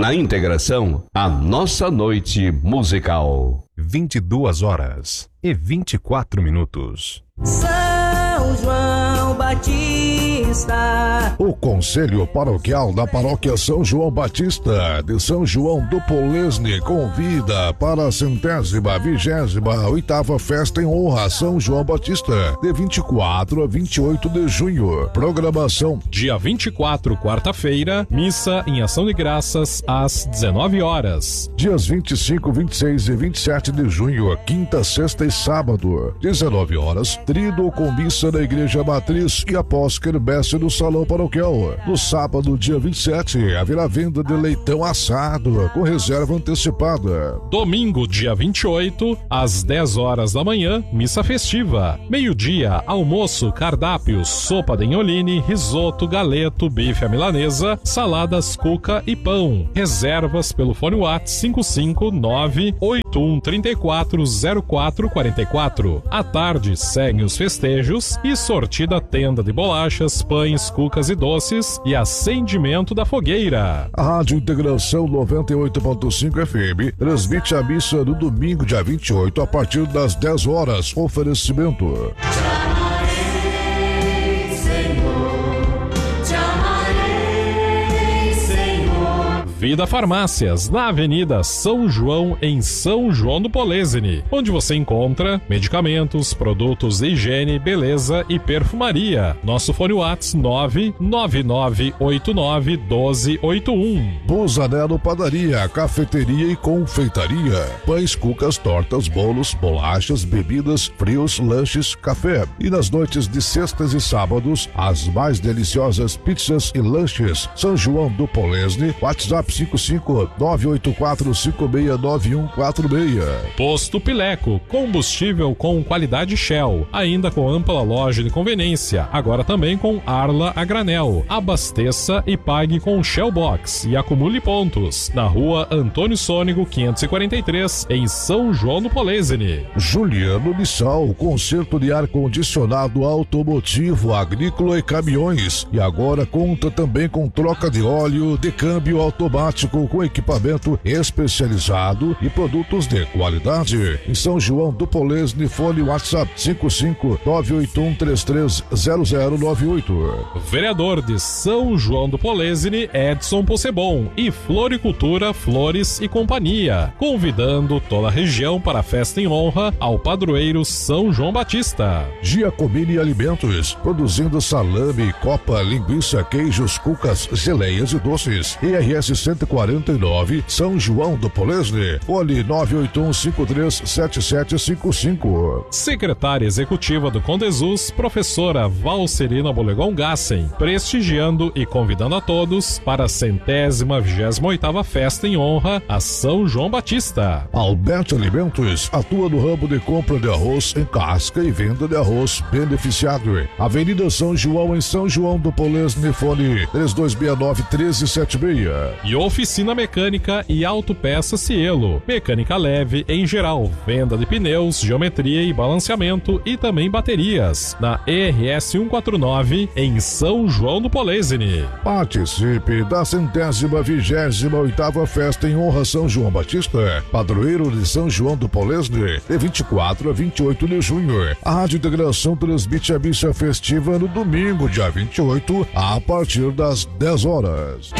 Na integração, a nossa noite musical. 22h24. São João Batista. O Conselho Paroquial da Paróquia São João Batista de São João do Polesne convida para a 128ª Festa em Honra a São João Batista, de 24 a 28 de junho. Programação: dia 24, quarta-feira, missa em ação de graças às 19 horas. Dias 25, 26 e 27 de junho, quinta, sexta e sábado, 19 horas, tríduo com missa na Igreja Matriz e após quermesse no Salão Paroquial. No sábado, dia 27, haverá venda de leitão assado com reserva antecipada. Domingo, dia 28, às 10 horas da manhã, missa festiva. Meio-dia, almoço, cardápio, sopa de enholine, risoto, galeto, bife à milanesa, saladas, cuca e pão. Reservas pelo fone WhatsApp 55981340444. À tarde, seguem os festejos e sortida tenda de bolachas, pães, cucas e doces e acendimento da fogueira. A Rádio Integração 98.5 FM transmite a missa no domingo, dia 28, a partir das 10 horas. Oferecimento: Vida Farmácias, na Avenida São João, em São João do Polesne, onde você encontra medicamentos, produtos de higiene, beleza e perfumaria. Nosso fone WhatsApp 999891281. Busanello Padaria, Cafeteria e Confeitaria. Pães, cucas, tortas, bolos, bolachas, bebidas, frios, lanches, café. E nas noites de sextas e sábados, as mais deliciosas pizzas e lanches. São João do Polesne, WhatsApp 55984569146. Posto Pileco, combustível com qualidade Shell, ainda com ampla loja de conveniência, agora também com Arla a granel. Abasteça e pague com Shell Box e acumule pontos. Na rua Antônio Sônego 543, em São João do Polesne. Juliano Missal, conserto de ar-condicionado automotivo, agrícola e caminhões. E agora conta também com troca de óleo, de câmbio automático, com equipamento especializado e produtos de qualidade. Em São João do Polesne, fone WhatsApp 55981330098. Vereador de São João do Polesne, Edson Possebon, e Floricultura, Flores e Companhia, convidando toda a região para a festa em honra ao padroeiro São João Batista. Giacomini Alimentos, produzindo salame, copa, linguiça, queijos, cucas, geleias e doces. IRS 149, São João do Polesne, fone 981537755. Secretária Executiva do Condesus, professora Valcerina Bolegon Gassen, prestigiando e convidando a todos para a 128ª Festa em honra a São João Batista. Alberto Alimentos atua no ramo de compra de arroz em casca e venda de arroz beneficiado. Avenida São João, em São João do Polesne, fone 3269-1376. E oficina mecânica e autopeça Cielo. Mecânica leve em geral, venda de pneus, geometria e balanceamento e também baterias. Na ERS 149, em São João do Polesne. Participe da 128ª Festa em honra São João Batista, padroeiro de São João do Polesne, de 24 a 28 de junho. A Rádio Integração transmite a missa festiva no domingo, dia 28, a partir das 10 horas.